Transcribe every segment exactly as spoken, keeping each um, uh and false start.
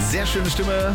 Sehr schöne Stimme.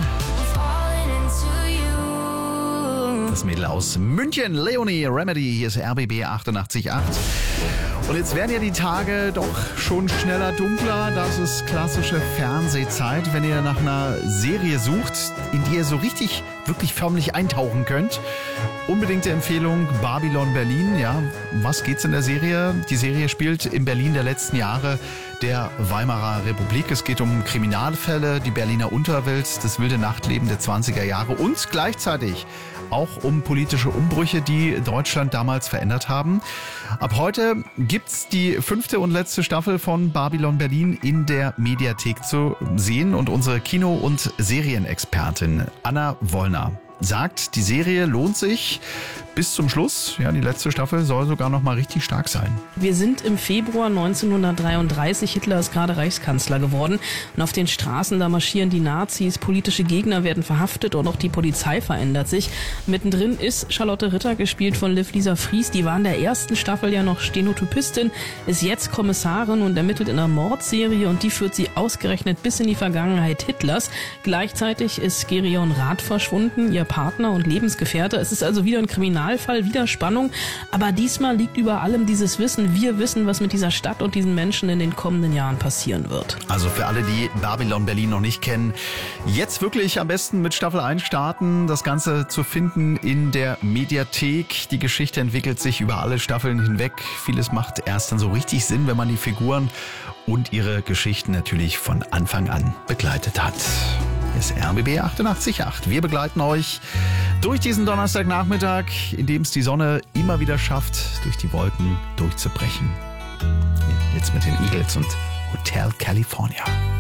Das Mädel aus München, Leonie Remedy, hier ist R B B achtundachtzig Komma acht. Und jetzt werden ja die Tage doch schon schneller dunkler. Das ist klassische Fernsehzeit. Wenn ihr nach einer Serie sucht, in die ihr so richtig, wirklich förmlich eintauchen könnt, unbedingte Empfehlung Babylon Berlin. Ja, was geht's in der Serie? Die Serie spielt in Berlin der letzten Jahre der Weimarer Republik. Es geht um Kriminalfälle, die Berliner Unterwelt, das wilde Nachtleben der zwanziger Jahre und gleichzeitig auch um politische Umbrüche, die Deutschland damals verändert haben. Ab heute gibt's die fünfte und letzte Staffel von Babylon Berlin in der Mediathek zu sehen. Und unsere Kino- und Serienexpertin Anna Wollner sagt, die Serie lohnt sich bis zum Schluss. Ja, die letzte Staffel soll sogar noch mal richtig stark sein. Wir sind im Februar neunzehnhundertdreiunddreißig. Hitler ist gerade Reichskanzler geworden. Und auf den Straßen, da marschieren die Nazis, politische Gegner werden verhaftet und auch die Polizei verändert sich. Mittendrin ist Charlotte Ritter, gespielt von Liv-Lisa Fries. Die war in der ersten Staffel ja noch Stenotypistin, ist jetzt Kommissarin und ermittelt in einer Mordserie und die führt sie ausgerechnet bis in die Vergangenheit Hitlers. Gleichzeitig ist Gerion Rath verschwunden, ihr Partner und Lebensgefährte. Es ist also wieder ein Kriminalfall, wieder Spannung, aber diesmal liegt über allem dieses Wissen. Wir wissen, was mit dieser Stadt und diesen Menschen in den kommenden Jahren passieren wird. Also für alle, die Babylon Berlin noch nicht kennen, jetzt wirklich am besten mit Staffel eins starten. Das Ganze zu finden in der Mediathek. Die Geschichte entwickelt sich über alle Staffeln hinweg. Vieles macht erst dann so richtig Sinn, wenn man die Figuren und ihre Geschichten natürlich von Anfang an begleitet hat. Ist R B B achtundachtzig Komma acht. Wir begleiten euch durch diesen Donnerstagnachmittag, in dem es die Sonne immer wieder schafft, durch die Wolken durchzubrechen. Jetzt mit den Eagles und Hotel California.